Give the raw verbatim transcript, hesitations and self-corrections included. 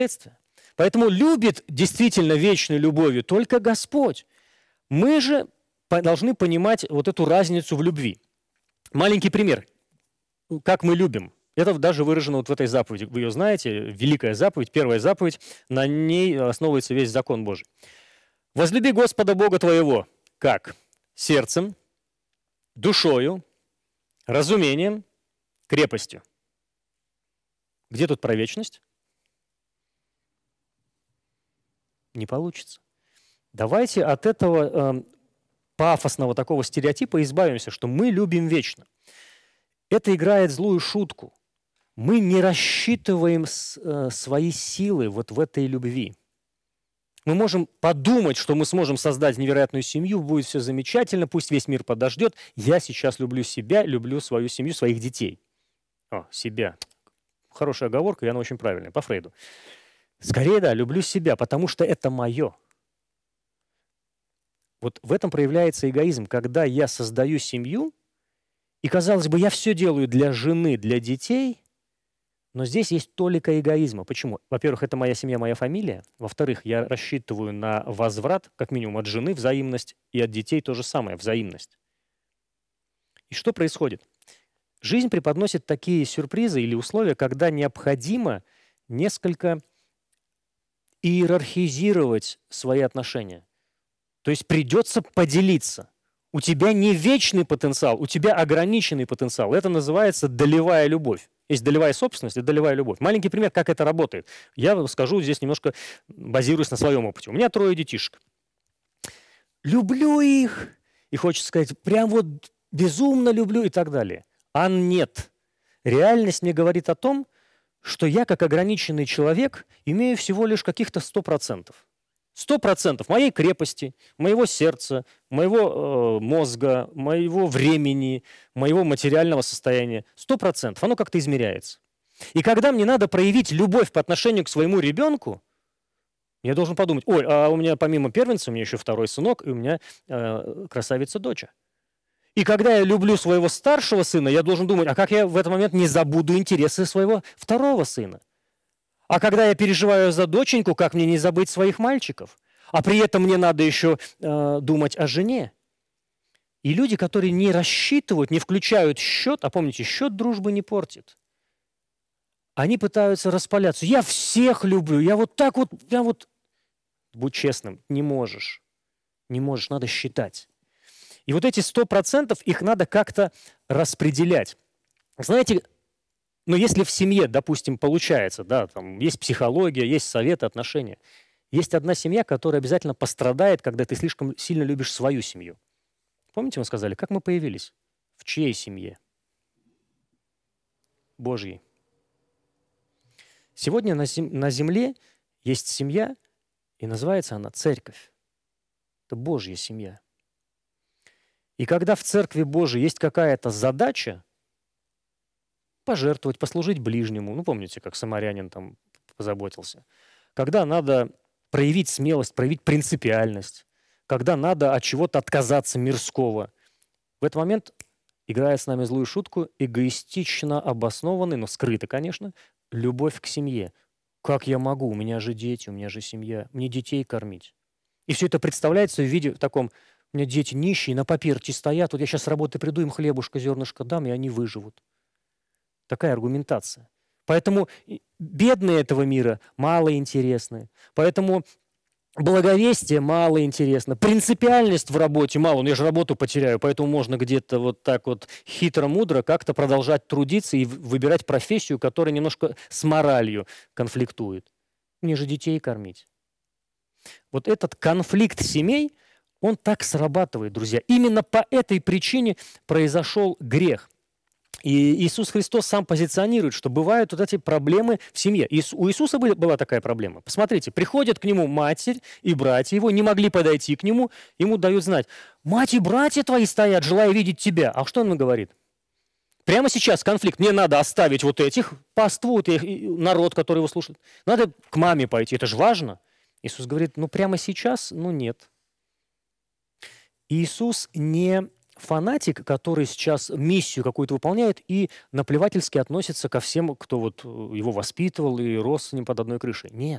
последствия. Поэтому любит действительно вечной любовью только Господь. Мы же должны понимать вот эту разницу в любви. Маленький пример. Как мы любим. Это даже выражено вот в этой заповеди. Вы ее знаете, великая заповедь, первая заповедь, на ней основывается весь закон Божий. «Возлюби Господа Бога твоего». Как? Сердцем, душою, разумением, крепостью. Где тут про вечность? Не получится. Давайте от этого э, пафосного такого стереотипа избавимся, что мы любим вечно. Это играет злую шутку. Мы не рассчитываем с, э, свои силы вот в этой любви. Мы можем подумать, что мы сможем создать невероятную семью, будет все замечательно, пусть весь мир подождет. Я сейчас люблю себя, люблю свою семью, своих детей. О, себя. Хорошая оговорка, и она очень правильная, по Фрейду. Скорее, да, люблю себя, потому что это мое. Вот в этом проявляется эгоизм, когда я создаю семью, и, казалось бы, я все делаю для жены, для детей, но здесь есть толика эгоизма. Почему? Во-первых, это моя семья, моя фамилия. Во-вторых, я рассчитываю на возврат, как минимум, от жены взаимность, и от детей то же самое, взаимность. И что происходит? Жизнь преподносит такие сюрпризы или условия, когда необходимо несколько иерархизировать свои отношения. То есть придется поделиться. У тебя не вечный потенциал, у тебя ограниченный потенциал. Это называется долевая любовь. Есть долевая собственность и долевая любовь. Маленький пример, как это работает. Я скажу здесь немножко, базируясь на своем опыте. У меня трое детишек. Люблю их, и хочется сказать, прям вот безумно люблю и так далее. А нет. Реальность мне говорит о том, что я, как ограниченный человек, имею всего лишь каких-то сто процентов. Сто процентов моей крепости, моего сердца, моего э, мозга, моего времени, моего материального состояния. Сто процентов. Оно как-то измеряется. И когда мне надо проявить любовь по отношению к своему ребенку, я должен подумать, ой, а у меня помимо первенца, у меня еще второй сынок, и у меня э, красавица-доча. И когда я люблю своего старшего сына, я должен думать, а как я в этот момент не забуду интересы своего второго сына? А когда я переживаю за доченьку, как мне не забыть своих мальчиков? А при этом мне надо еще э, думать о жене. И люди, которые не рассчитывают, не включают счет, а помните, счет дружбы не портит, они пытаются распаляться. Я всех люблю, я вот так вот, я вот... Будь честным, не можешь. Не можешь, надо считать. И вот эти сто процентов, их надо как-то распределять. Знаете, но если в семье, допустим, получается, да, там есть психология, есть советы, отношения, есть одна семья, которая обязательно пострадает, когда ты слишком сильно любишь свою семью. Помните, мы сказали, как мы появились? В чьей семье? Божьей. Сегодня на, зем- на земле есть семья, и называется она церковь. Это Божья семья. И когда в Церкви Божией есть какая-то задача, пожертвовать, послужить ближнему. Ну, помните, как самарянин там позаботился. Когда надо проявить смелость, проявить принципиальность. Когда надо от чего-то отказаться мирского. В этот момент играет с нами злую шутку эгоистично обоснованный, но скрыто, конечно, любовь к семье. Как я могу? У меня же дети, у меня же семья. Мне детей кормить. И все это представляется в виде в таком, у меня дети нищие, на паперти стоят, вот я сейчас с работы приду, им хлебушка, зернышко дам, и они выживут. Такая аргументация. Поэтому бедные этого мира мало интересны. Поэтому благовестие мало интересно. Принципиальность в работе мало. Ну, я же работу потеряю, поэтому можно где-то вот так вот хитро-мудро как-то продолжать трудиться и выбирать профессию, которая немножко с моралью конфликтует. Мне же детей кормить. Вот этот конфликт семей, он так срабатывает, друзья. Именно по этой причине произошел грех. И Иисус Христос сам позиционирует, что бывают вот эти проблемы в семье. И у Иисуса была такая проблема. Посмотрите, приходят к нему матерь и братья его, не могли подойти к нему, ему дают знать, мать и братья твои стоят, желая видеть тебя. А что он ему говорит? Прямо сейчас конфликт. Мне надо оставить вот этих, паству, вот их, народ, который его слушает. Надо к маме пойти, это же важно. Иисус говорит, ну прямо сейчас, ну нет. Иисус не фанатик, который сейчас миссию какую-то выполняет и наплевательски относится ко всем, кто вот его воспитывал и рос с ним под одной крышей. Нет.